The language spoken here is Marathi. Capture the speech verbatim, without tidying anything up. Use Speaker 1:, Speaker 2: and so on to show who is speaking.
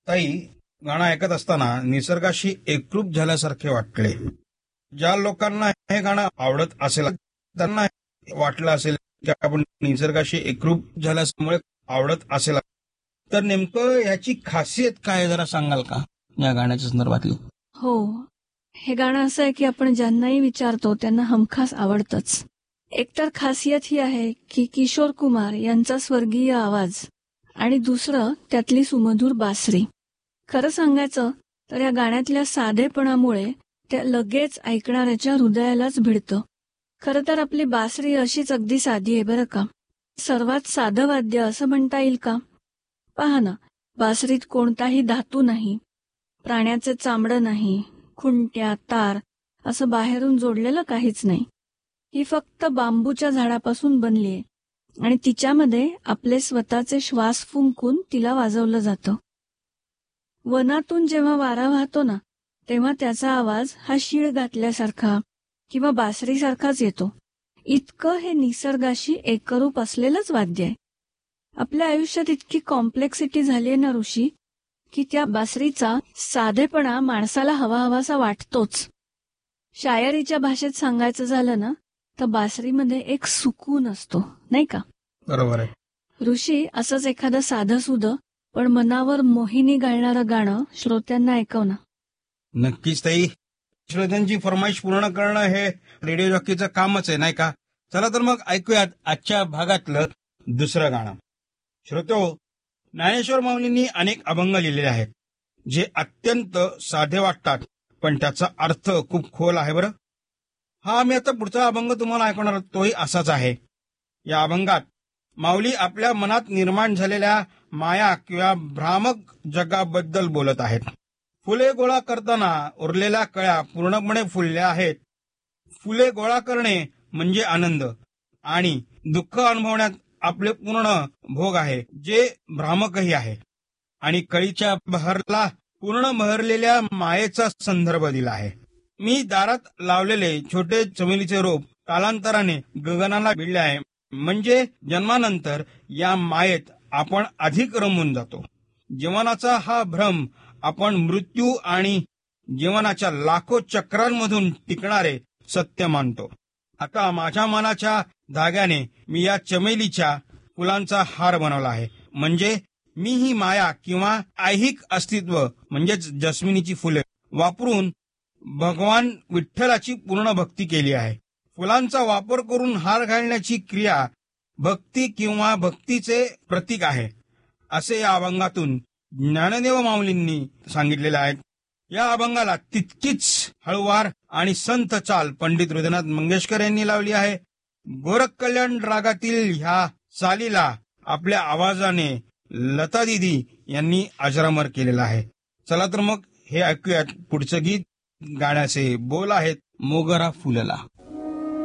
Speaker 1: ताई, गाणं ऐकत असताना निसर्गाशी एकरूप झाल्यासारखे वाटले. ज्या लोकांना हे गाणं आवडत असेल त्यांना वाटलं असेल की आपण निसर्गाशी एकरूप झाल्यामुळे आवडत असेल, तर नेमकं याची खासियत काय जरा सांगाल का या गाण्याच्या संदर्भातली?
Speaker 2: हो, हे गाणं असं आहे की आपण ज्यांनाही विचारतो त्यांना हमखास आवडतंच. एकतर खासियत ही आहे की किशोर कुमार यांचा स्वर्गीय आवाज आणि दुसरं त्यातली सुमधुर बासरी. खरं सांगायचं तर या गाण्यातल्या साधेपणामुळे त्या लगेच ऐकणाऱ्याच्या हृदयालाच भिडतं. खरं तर आपली बासरी अशीच अगदी साधी आहे बरं का. सर्वात साधं वाद्य असं म्हणता येईल का? पहा ना, बासरीत कोणताही धातू नाही, प्राण्याचे चामडं नाही, खुंट्या, तार असं बाहेरून जोडलेलं काहीच नाही. ही फक्त बांबूच्या झाडापासून बनलीये आणि तिच्यामध्ये आपले स्वतःचे श्वास फुंकून तिला वाजवलं जातं. वनातून जेव्हा वारा वाहतो ना, तेव्हा त्याचा आवाज हा शीळ घातल्यासारखा किंवा बासरीसारखाच येतो. इतकं हे निसर्गाशी एकरूप असलेलंच वाद्य आहे. आपल्या आयुष्यात इतकी कॉम्प्लेक्सिटी झाली आहे ना ऋषी, की त्या बासरीचा साधेपणा माणसाला हवा हवासा वाटतोच. शायरीच्या भाषेत सांगायचं झालं ना, तर बासरीमध्ये एक सुकून असतो, नाही का?
Speaker 1: बरोबर आहे
Speaker 2: ऋषी. असंच एखादं साधं सुधं पण मनावर मोहिनी घालणारं गाणं श्रोत्यांना ऐकव ना.
Speaker 1: नक्कीच ताई, श्रोत्यांची फरमाईश पूर्ण करणं हे रेडिओ जॉकीचं कामच आहे, नाही का? चला तर मग ऐकूयात आजच्या भागातलं दुसरं गाणं. श्रोतो, ज्ञानेश्वर माऊलींनी अनेक अभंग लिहिलेले आहेत जे अत्यंत साधे वाटतात, पण त्याचा अर्थ खूप खोल आहे बरं. हा मी आता पुढचा अभंग तुम्हाला ऐकवणार तोही असाच आहे. या अभंगात माऊली आपल्या मनात निर्माण झालेल्या माया किंवा भ्रामक जगाबद्दल बोलत आहेत. फुले गोळा करताना उरलेल्या कळ्या पूर्णपणे फुलल्या आहेत. फुले गोळा करणे म्हणजे आनंद आणि दुःख अनुभवण्यात आपले पूर्ण भोग आहे, जे भ्रामकही आहे. आणि कळीच्या बहरला पूर्ण बहरलेल्या मायेचा संदर्भ दिला आहे. मी दारात लावलेले छोटे चमेलीचे रोप कालांतराने गगनाला भिडले आहे, म्हणजे जन्मानंतर या मायेत आपण अधिक रमून जातो. जीवनाचा हा भ्रम आपण मृत्यू आणि जीवनाच्या लाखो चक्रांमधून टिकणारे सत्य मानतो. आता माझ्या मनाच्या धाग्याने मी या चमेलीच्या फुलांचा हार बनवला आहे, म्हणजे मी ही माया किंवा ऐहिक अस्तित्व म्हणजेच जस्मिनीची फुले वापरून भगवान विठ्ठलाची पूर्ण भक्ती केली आहे. फुलांचा वापर करून हार घालण्याची क्रिया भक्ती किंवा भक्तीचे प्रतीक आहे, असे या अभंगातून ज्ञानदेव माऊलींनी सांगितलेले आहेत. या अभंगाला तितकीच हळुवार आणि संत चाल पंडित हृदयनाथ मंगेशकर यांनी लावली आहे. गोरख कल्याण रागातील ह्या चालीला आपल्या आवाजाने लता दिदी यांनी अजरामर केलेला आहे. चला तर मग हे ऐकूयात पुढचं गीत. गाण्याचे बोल आहेत मोगरा फुलला.